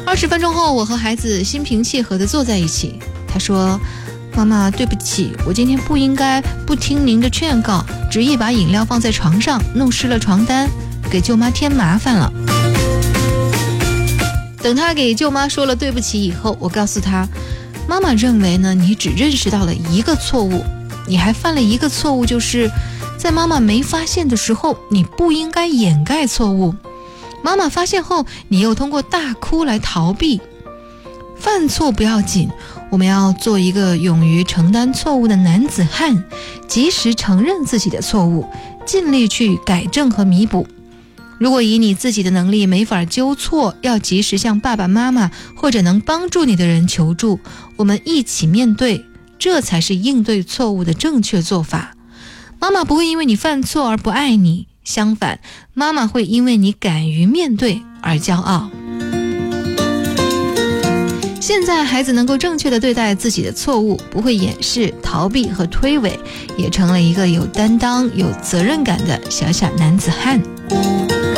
20分钟后，我和孩子心平气和地坐在一起。他说：妈妈，对不起，我今天不应该不听您的劝告，执意把饮料放在床上，弄湿了床单，给舅妈添麻烦了。等他给舅妈说了对不起以后，我告诉他，妈妈认为呢，你只认识到了一个错误，你还犯了一个错误，就是在妈妈没发现的时候，你不应该掩盖错误。妈妈发现后，你又通过大哭来逃避。犯错不要紧，我们要做一个勇于承担错误的男子汉，及时承认自己的错误，尽力去改正和弥补。如果以你自己的能力没法纠错，要及时向爸爸妈妈或者能帮助你的人求助，我们一起面对，这才是应对错误的正确做法。妈妈不会因为你犯错而不爱你，相反，妈妈会因为你敢于面对而骄傲。现在孩子能够正确地对待自己的错误，不会掩饰、逃避和推诿，也成了一个有担当、有责任感的小小男子汉。